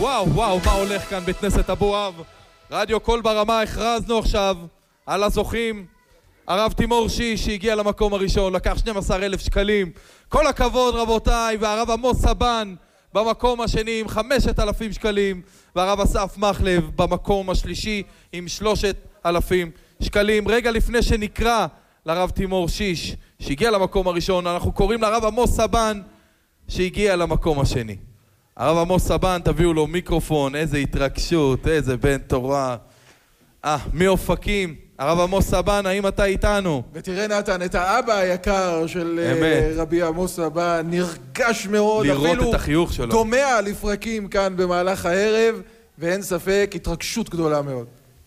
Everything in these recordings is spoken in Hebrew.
וואו, מה הולך כאן בית כנסת אבו אב? רדיו קול ברמה, הכרזנו עכשיו על הזוכים. הרב תימור שיש שהגיע למקום הראשון, לקח 12,000 שקלים. כל הכבוד רבותיי, והרב עמוס סבן במקום השני עם 5,000 שקלים, והרב אסף מחלב במקום השלישי עם 3,000 שקלים. רגע לפני שנקרא לרב תימור שיש שהגיע למקום הראשון, אנחנו קוראים לרב עמוס סבן שהגיע למקום השני. הרב עמוס סבן, תביאו לו מיקרופון, איזה התרגשות, איזה בן תורה. מאופקים, הרב עמוס סבן, האם אתה איתנו? ותראה נתן, את האבא היקר של רבי עמוס סבן, נרגש מאוד, לראות את החיוך שלו. דומע לפרקים כאן במהלך הערב, ואין ספק, התרגשות גדולה מאוד.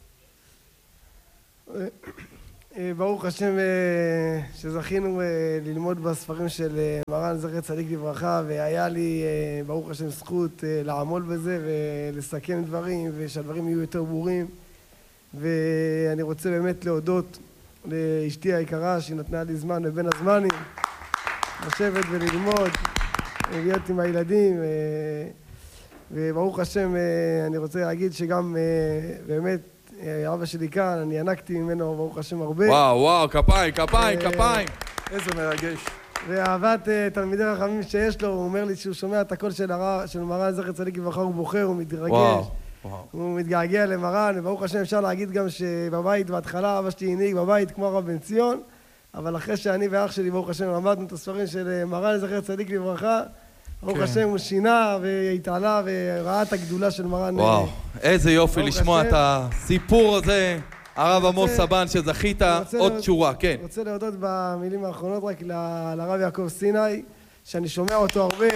ברוך השם שזכינו ללמוד בספרים של מרן זכר צדיק לברכה, והיה לי ברוך השם זכות לעמול בזה ולסכם דברים ושהדברים יהיו יותר ברורים. ואני רוצה באמת להודות לאשתי היקרה שנתנה לי זמן ובין הזמנים לשבת וללמוד ולהיות עם הילדים, וברוך השם אני רוצה להגיד שגם באמת אבא שלי כאן, אני ינקתי ממנו ברוך השם הרבה. וואו, כפיים. איזה מרגש. ואהבת תלמידי רחמים שיש לו, הוא אומר לי שהוא שומע את הקול של מרן זכר צדיק לברכה, הוא בוחר, הוא מתרגש, הוא מתגעגע למרן. וברוך השם אפשר להגיד גם שבבית בהתחלה אבא שלי הנהיג בבית כמו הרב בן ציון, אבל אחרי שאני ואח שלי ברוך השם למדנו את הספרים של מרן זכר צדיק לברכה, ברוך השם הוא שינה והתעלה וראה את הגדולה של מרן. וואו, איזה יופי לשמוע את הסיפור הזה. הרב עמוס סבן שזכית עוד שורה, כן. אני רוצה להודות במילים האחרונות רק לרב יעקב סיני, שאני שומע אותו הרבה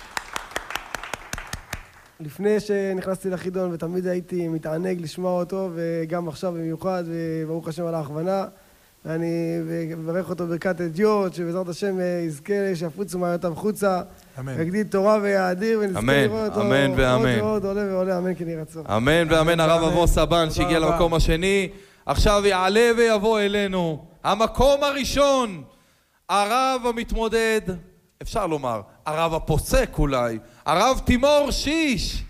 לפני שנכנסתי לחידון, ותמיד הייתי מתענג לשמוע אותו, וגם עכשיו במיוחד, וברוך השם על ההכוונה. ואני מברך אותו ברכת אדיוט, שבעזרת השם יזכה שיפוצו מעיותיו חוצה, יגדיל תורה ויאדיר, ונזכה לראות אותו עוד עולה ועולה, אמן כן יהי רצון. אמן ואמן. הרב עמוס סבן שהגיע למקום השני, עכשיו יעלה ויבוא אלינו המקום הראשון, הרב המתמודד, אפשר לומר הרב הפוסק אולי, הרב תימור שיש.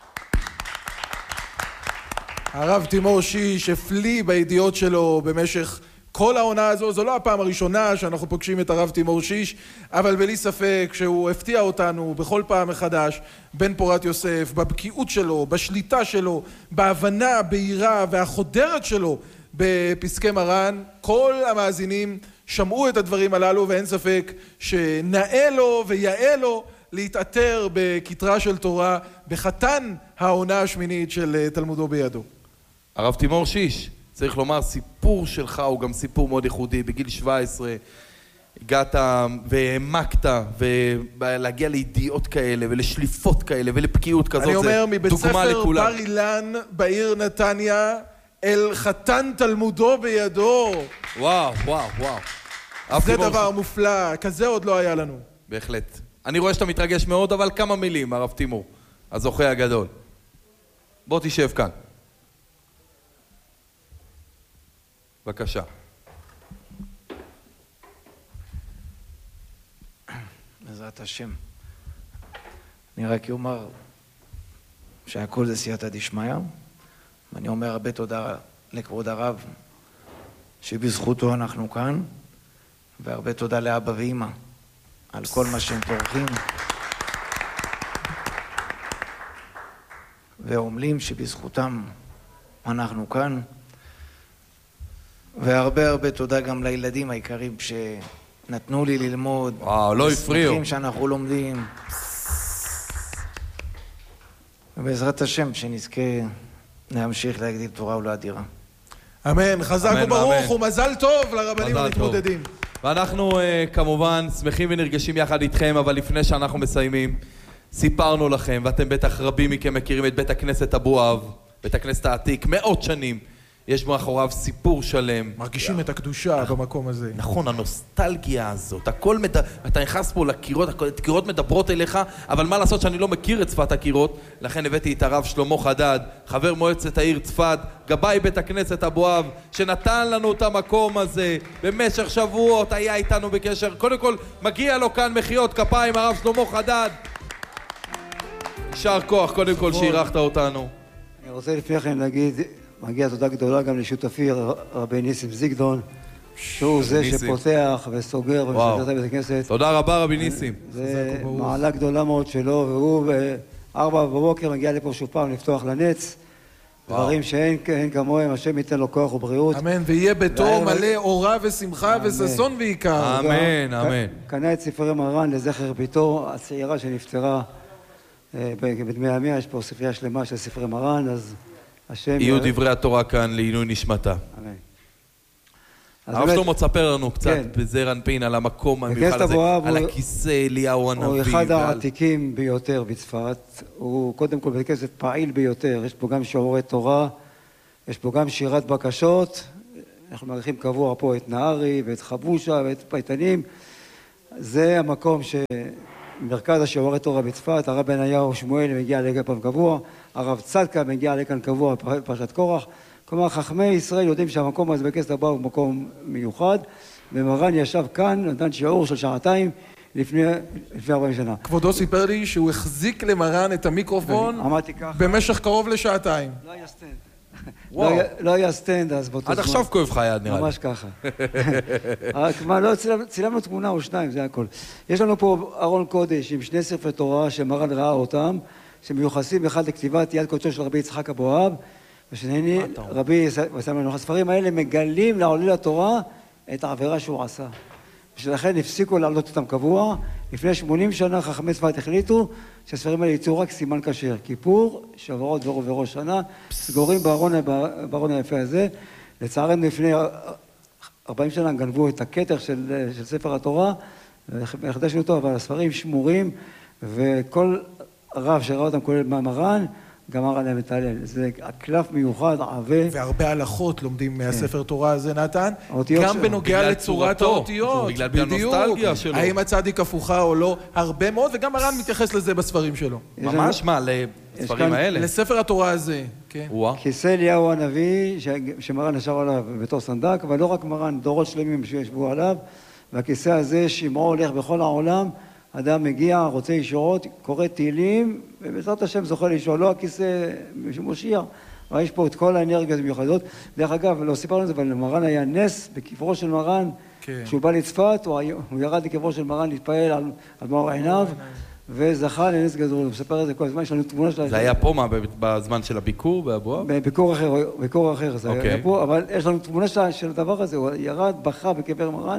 הרב תימור שיש הפליא בידיעות שלו במשך כל העונה הזו. זו לא הפעם הראשונה שאנחנו פוגשים את הרב תימור שיש, אבל בלי ספק שהוא הפתיע אותנו בכל פעם מחדש, בן פורת יוסף, בבקיאות שלו, בשליטה שלו, בהבנה, בהירה והחודרת שלו בפסקי מרן. כל המאזינים שמעו את הדברים הללו, ואין ספק שנאה לו ויאה לו להתעטר בכתרה של תורה בחתן העונה השמינית של תלמודו בידו. הרב תימור שיש, צריך לומר, סיפור שלך הוא גם סיפור מאוד ייחודי. בגיל 17 הגעת והעמקת, ולהגיע לידיעות כאלה ולשליפות כאלה ולבקיאות כזאת, אני אומר, מבית ספר בר אילן בעיר נתניה אל חתן תלמודו בידו. וואו. זה דבר מופלא, כזה עוד לא היה לנו. בהחלט. אני רואה שאתה מתרגש מאוד, אבל כמה מילים, הרב תימור, הזוכה הגדול. בוא תשב כאן. בבקשה. בעזרת השם. אני רק אומר שהכל זה סייעתא דשמיא, ואני אומר הרבה תודה לכבוד הרב שבזכותו אנחנו כאן, והרבה תודה לאבא ואמא על כל מה שהם טורחים ועומלים, שבזכותם אנחנו כאן. והרבה תודה גם לילדים היקרים שנתנו לי ללמוד. לא הפריעו. שמחים שאנחנו לומדים. ובעזרת השם שנזכה להמשיך להגדיל תורה ולאדירה. אמן. חזק וברוך ומזל טוב לרבנים המתמודדים. ואנחנו כמובן שמחים ונרגשים יחד איתכם, אבל לפני שאנחנו מסיימים, סיפרנו לכם, ואתם בטח רבים מכם מכירים את בית הכנסת אבו אב, בית הכנסת העתיק, מאות שנים. יש מאחוריו סיפור שלם. מרגישים את הקדושה במקום הזה. נכון, הנוסטלגיה הזאת. הכל אתה נכנס פה לקירות, הקירות מדברות אליך, אבל מה לעשות שאני לא מכיר את שפת הקירות? לכן הבאתי את הרב שלמה חדד, חבר מועצת העיר צפת, גבאי בית הכנסת אבו אב, שנתן לנו את המקום הזה במשך שבועות, היה איתנו בקשר. קודם כל, מגיע לו כאן מחיאות כפיים, הרב שלמה חדד. יישר כוח קודם כל שאירחת אותנו. אני רוצה לפני כן להגיד, מגיע תודה גדולה גם לשותפי רבי ניסים זיגדון, שהוא זה שפותח וסוגר ומסדר את בית הכנסת. תודה רבה רבי ניסים. זה מעלה גדולה מאוד שלו, והוא ב-4 בבוקר מגיע לפה שוב פעם לפתוח לנץ, דברים שאין כמוהם, השם ייתן לו כוח ובריאות. אמן, ויהיה ביתו מלא אורה ושמחה וששון ועיקר. אמן, אמן. קנה את ספרי מרן לזכר ביתו הצעירה שנפטרה בדמי ימיה, יש פה ספרייה שלמה של ספרי מרן, אז השם... יהיו דברי התורה כאן לעינוי נשמתה. אמן. הרב שלמה תספר לנו קצת בזעיר אנפין על המקום המיוחד הזה, על הכיסא אליהו הנביא. הוא אחד העתיקים ביותר בצפת, הוא קודם כל בית כנסת פעיל ביותר, יש פה גם שיעורי תורה, יש פה גם שירת בקשות, אנחנו מעריכים קבוע פה את נהרי ואת חבושה ואת פייטנים, זה המקום שמרכז השיעורי תורה בצפת, הרב בניהו שמואל מגיע לכאן פעם קבוע, הרב צדקה מגיע לכאן קבוע בפרשת קורח, כלומר, חכמי ישראל יודעים שהמקום הזה בכנסת הבא הוא מקום מיוחד, ומרן ישב כאן, נתן שיעור של שעתיים לפני 40 שנה. כבודו סיפר לי שהוא החזיק למרן את המיקרופון במשך קרוב לשעתיים. לא היה סטנד. לא היה סטנד אז באותו זמן. עד עכשיו כואב לך היד נראה לי. ממש ככה. כלומר, לא, צילמנו תמונה או שניים, זה הכל. יש לנו פה ארון קודש עם 2 ספרי תורה שמרן ראה אותם, שמיוחסים אחד לכתיבת יד קודשו של רבי יצחק אבוהב, ושני, רבי וסלמן, הספרים האלה מגלים לעולי התורה את העבירה שהוא עשה. ושלכן הפסיקו לעלות אותם קבוע. לפני 80 שנה חכמי צפת החליטו שהספרים האלה יצאו רק סימן כשר. כיפור, שבועות וראש שנה, סגורים בארון היפה הזה. לצערנו לפני 40 שנה גנבו את הכתר של ספר התורה, והחדשנו אותו, אבל הספרים שמורים, וכל רב שראה אותם כולל מרן, גמר עליהם את הלל. זה הקלף מיוחד, עבה. והרבה הלכות לומדים מהספר תורה הזה, נתן. גם בנוגע לצורת האותיות. בגלל הנוסטלגיה שלו. האם הצדיק הפוכה או לא, הרבה מאוד, וגם מרן מתייחס לזה בספרים שלו. ממש מה, לספרים האלה? לספר התורה הזה, כן. כיסא אליהו הנביא, שמרן ישב עליו בתור סנדק, אבל לא רק מרן, דורות שלמים שישבו עליו, והכיסא הזה שמעו הולך בכל העולם, אדם מגיע, רוצה ישועות, קורא תהילים, ובעזרת השם זוכה לישוע, לא הכיסא מושיע, אבל יש פה את כל האנרגיות המיוחדות. דרך אגב, לא סיפרנו את זה, אבל למרן היה נס בקברו של מרן, כשהוא בא לצפת, הוא ירד לקברו של מרן להתפעל על מאור עיניו, וזכה לנס גדול, הוא מספר את זה כל הזמן, יש לנו תמונה של... זה היה פה מה, בזמן של הביקור באבוהב? בביקור אחר זה היה פה, אבל יש לנו תמונה של הדבר הזה, הוא ירד, בכה בקבר מרן,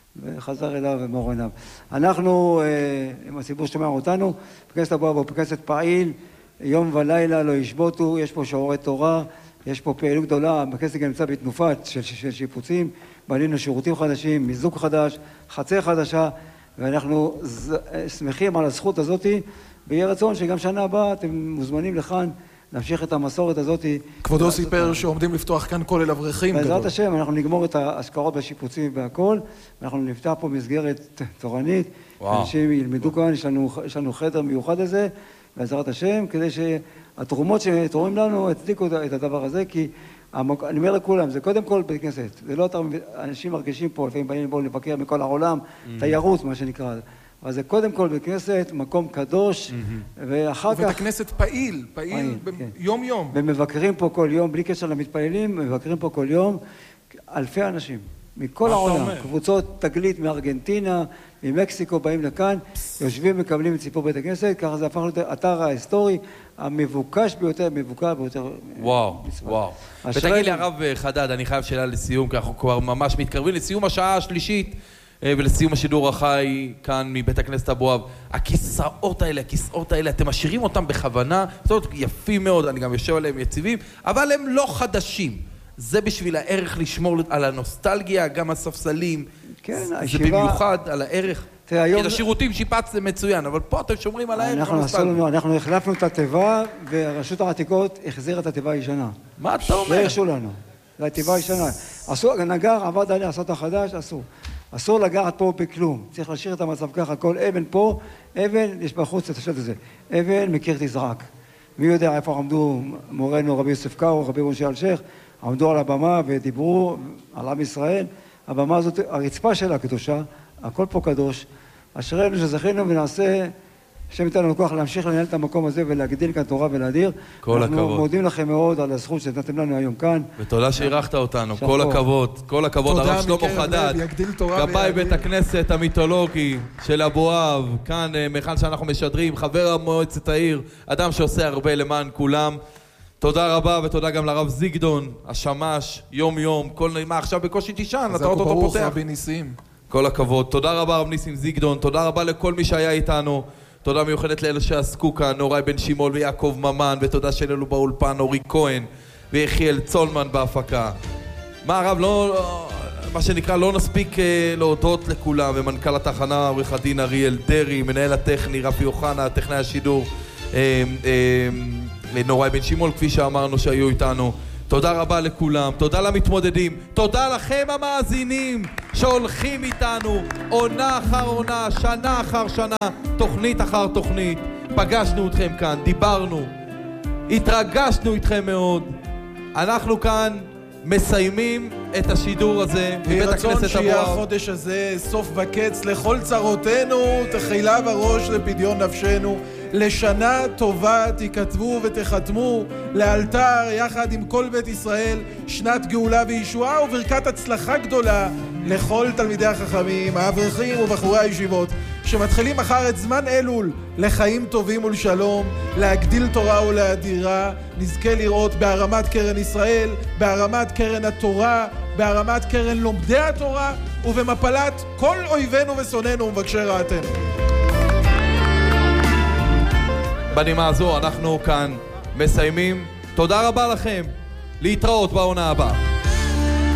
וחזר אליו ומאור עיניו. אנחנו, עם הציבור שומע אותנו, בכנסת הבאה הוא בכנסת פעיל, יום ולילה לא ישבותו, יש פה שיעורי תורה, יש פה פעילות גדולה, בכנסת גם נמצא בתנופת של שיפוצים, בנינו שירותים חדשים, מיזוג חדש, חצר חדשה, ואנחנו שמחים על הזכות הזאת, ויהיה רצון שגם שנה הבאה אתם מוזמנים לכאן, להמשיך את המסורת הזאת. כבודו סיפר שעומדים לפתוח כאן כולל אברכים גדול. בעזרת השם, אנחנו נגמור את ההשכרות והשיפוצים והכל, ואנחנו נפתח פה מסגרת תורנית, אנשים ילמדו כאן, יש לנו חדר מיוחד הזה, בעזרת השם, כדי שהתרומות שתורמים לנו יצדיקו את הדבר הזה, כי אני אומר לכולם, זה קודם כל בית כנסת, זה לא אנשים מרגישים פה, לפעמים באים בואו לבקר מכל העולם, תיירות מה שנקרא, אבל זה קודם כל בכנסת, מקום קדוש, ואחר כך... ובכנסת פעיל יום יום. ומבקרים פה כל יום, בלי קשר למתפעלים, מבקרים פה כל יום אלפי אנשים, מכל העולם, קבוצות תגלית מארגנטינה, ממקסיקו באים לכאן, יושבים ומקבלים את סיפור בית הכנסת, ככה זה הפך להיות האתר ההיסטורי, המבוקש ביותר, מבוקר ביותר. וואו, וואו. ותגיד לי הרב חדד, אני חייב שאלה לסיום, כי אנחנו כבר ממש מתקרבים לסיום השעה השלישית, ולסיום השידור החי כאן מבית הכנסת אבוהב. הכיסאות האלה, אתם משאירים אותם בכוונה, זאת אומרת, יפים מאוד, אני גם יושב עליהם יציבים, אבל הם לא חדשים. זה בשביל הערך לשמור על הנוסטלגיה, גם הספסלים. כן, זה במיוחד על הערך. כי את השירותים שיפצתם מצוין, אבל פה אתם שומרים על הערך הנוסטלגיה. אנחנו החלפנו את התיבה, ורשות העתיקות החזירה את התיבה הישנה. מה אתה אומר? לא הרשו לנו. זה התיבה הישנה. נגר, עבד עליה, עשות החדש, אסור. אסור לגעת פה בכלום. צריך להשאיר את המצב ככה. כל אבן פה, אבן, יש בחוץ, תשאל את זה. אבן, מקיר תזרק. מי יודע איפה עמדו מורנו רבי יוסף קאו, רבי משה אלשיך, עמדו על הבמה ודיברו על עם ישראל. הבמה הזאת, הרצפה שלה קדושה, הכל פה קדוש. אשרינו שזכינו ונעשה השם ייתן לנו כוח להמשיך לנהל את המקום הזה ולהגדיל כאן תורה ולהדיר. כל הכבוד. אנחנו מודים לכם מאוד על הזכות שנתתם לנו היום כאן. ותודה שאירחת אותנו, כל הכבוד. כל הכבוד, הרב שלמה חדד, גבאי בית הכנסת המיתולוגי של אבואב, כאן מהיכן שאנחנו משדרים, חבר מועצת העיר, אדם שעושה הרבה למען כולם. תודה רבה, ותודה גם לרב זיגדון, השמש, יום יום, מה עכשיו בקושי תישן, אתה עוד אותו פותח. רבי ניסים. כל הכבוד. תודה רבה רב ניסים זיגדון, תודה רבה לכל מי שהיה איתנו. תודה מיוחדת לאלה שעסקו כאן, נוראי בן שימול ויעקב ממן, ותודה שלנו באולפן אורי כהן ויחיאל צולמן בהפקה. מה הרב, מה שנקרא, לא נספיק להודות לכולם, ומנכ"ל התחנה עורך הדין אריאל דרי, מנהל הטכני רפי אוחנה, טכנאי השידור נוראי בן שימול, כפי שאמרנו שהיו איתנו. תודה רבה לכולם, תודה למתמודדים, תודה לכם המאזינים שהולכים איתנו עונה אחר עונה, שנה אחר שנה, תוכנית אחר תוכנית. פגשנו אתכם כאן, דיברנו, התרגשנו איתכם מאוד. אנחנו כאן מסיימים את השידור הזה מבית הכנסת אבואב. שיהיה החודש הזה סוף וקץ לכל צרותינו, תחילה בראש לפדיון נפשנו. לשנה טובה תיכתבו ותחתמו לאלתר יחד עם כל בית ישראל, שנת גאולה וישועה וברכת הצלחה גדולה לכל תלמידי החכמים, האברכים ובחורי הישיבות שמתחילים מחר את זמן אלול לחיים טובים ולשלום, להגדיל תורה ולהדירה. נזכה לראות בהרמת קרן ישראל, בהרמת קרן התורה, בהרמת קרן לומדי התורה ובמפלת כל אויבינו ושונאינו ומבקשי רעתנו. בנימה הזו אנחנו כאן מסיימים. תודה רבה לכם, להתראות בעונה הבאה.